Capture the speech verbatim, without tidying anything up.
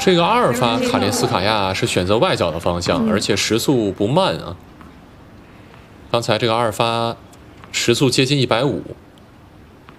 这个阿尔法卡列斯卡亚是选择外角的方向，而且时速不慢啊。刚才这个阿尔法时速接近一百五。